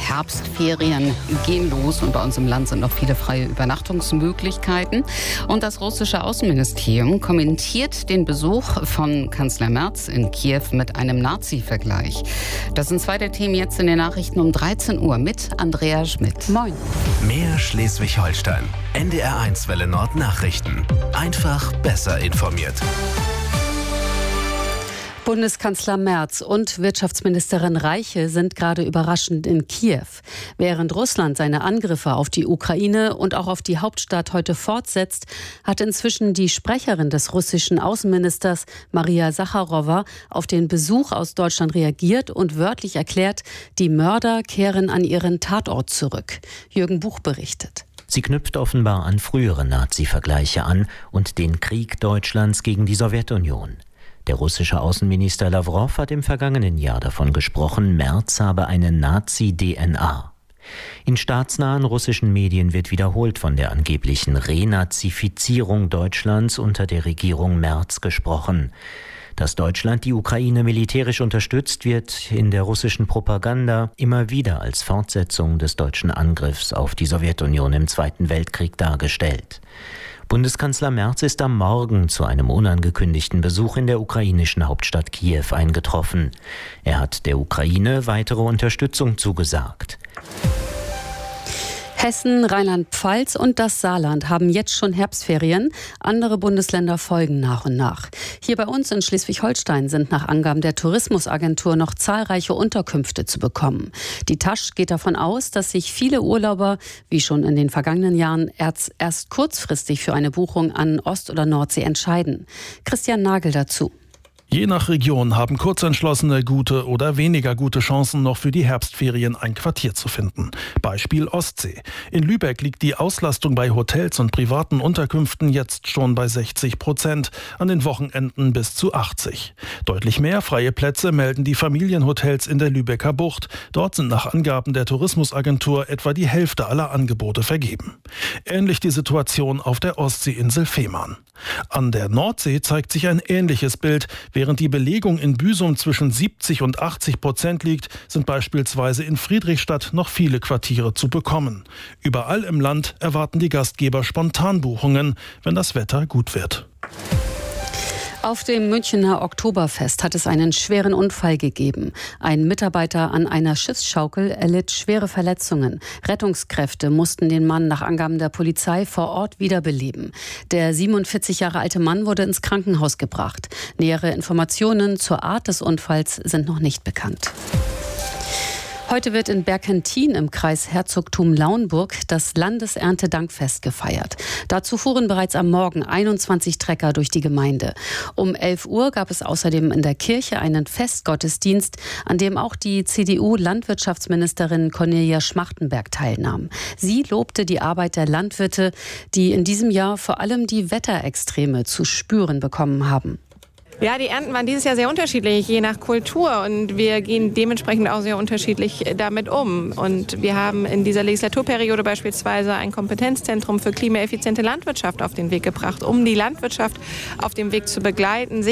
Herbstferien gehen los und bei uns im Land sind noch viele freie Übernachtungsmöglichkeiten. Und das russische Außenministerium kommentiert den Besuch von Kanzler Merz in Kiew mit einem Nazi-Vergleich. Das sind zwei der Themen jetzt in den Nachrichten um 13 Uhr mit Andrea Schmidt. Moin. Mehr Schleswig-Holstein. NDR1 Welle Nord Nachrichten. Einfach besser informiert. Bundeskanzler Merz und Wirtschaftsministerin Reiche sind gerade überraschend in Kiew. Während Russland seine Angriffe auf die Ukraine und auch auf die Hauptstadt heute fortsetzt, hat inzwischen die Sprecherin des russischen Außenministers Maria Sacharowa auf den Besuch aus Deutschland reagiert und wörtlich erklärt, die Mörder kehren an ihren Tatort zurück. Jürgen Buch berichtet. Sie knüpft offenbar an frühere Nazi-Vergleiche an und den Krieg Deutschlands gegen die Sowjetunion. Der russische Außenminister Lawrow hat im vergangenen Jahr davon gesprochen, Merz habe eine Nazi-DNA. In staatsnahen russischen Medien wird wiederholt von der angeblichen Renazifizierung Deutschlands unter der Regierung Merz gesprochen. Dass Deutschland die Ukraine militärisch unterstützt, wird in der russischen Propaganda immer wieder als Fortsetzung des deutschen Angriffs auf die Sowjetunion im Zweiten Weltkrieg dargestellt. Bundeskanzler Merz ist am Morgen zu einem unangekündigten Besuch in der ukrainischen Hauptstadt Kiew eingetroffen. Er hat der Ukraine weitere Unterstützung zugesagt. Hessen, Rheinland-Pfalz und das Saarland haben jetzt schon Herbstferien. Andere Bundesländer folgen nach und nach. Hier bei uns in Schleswig-Holstein sind nach Angaben der Tourismusagentur noch zahlreiche Unterkünfte zu bekommen. Die Tasch geht davon aus, dass sich viele Urlauber, wie schon in den vergangenen Jahren, erst kurzfristig für eine Buchung an Ost- oder Nordsee entscheiden. Christian Nagel dazu. Je nach Region haben Kurzentschlossene gute oder weniger gute Chancen, noch für die Herbstferien ein Quartier zu finden. Beispiel Ostsee. In Lübeck liegt die Auslastung bei Hotels und privaten Unterkünften jetzt schon bei 60%, an den Wochenenden bis zu 80%. Deutlich mehr freie Plätze melden die Familienhotels in der Lübecker Bucht. Dort sind nach Angaben der Tourismusagentur etwa die Hälfte aller Angebote vergeben. Ähnlich die Situation auf der Ostseeinsel Fehmarn. An der Nordsee zeigt sich ein ähnliches Bild. Während die Belegung in Büsum zwischen 70% und 80% liegt, sind beispielsweise in Friedrichstadt noch viele Quartiere zu bekommen. Überall im Land erwarten die Gastgeber Spontanbuchungen, wenn das Wetter gut wird. Auf dem Münchener Oktoberfest hat es einen schweren Unfall gegeben. Ein Mitarbeiter an einer Schiffsschaukel erlitt schwere Verletzungen. Rettungskräfte mussten den Mann nach Angaben der Polizei vor Ort wiederbeleben. Der 47 Jahre alte Mann wurde ins Krankenhaus gebracht. Nähere Informationen zur Art des Unfalls sind noch nicht bekannt. Heute wird in Berkentin im Kreis Herzogtum Lauenburg das Landeserntedankfest gefeiert. Dazu fuhren bereits am Morgen 21 Trecker durch die Gemeinde. Um 11 Uhr gab es außerdem in der Kirche einen Festgottesdienst, an dem auch die CDU-Landwirtschaftsministerin Cornelia Schmachtenberg teilnahm. Sie lobte die Arbeit der Landwirte, die in diesem Jahr vor allem die Wetterextreme zu spüren bekommen haben. Ja, die Ernten waren dieses Jahr sehr unterschiedlich, je nach Kultur. Und wir gehen dementsprechend auch sehr unterschiedlich damit um. Und wir haben in dieser Legislaturperiode beispielsweise ein Kompetenzzentrum für klimaeffiziente Landwirtschaft auf den Weg gebracht, um die Landwirtschaft auf dem Weg zu begleiten.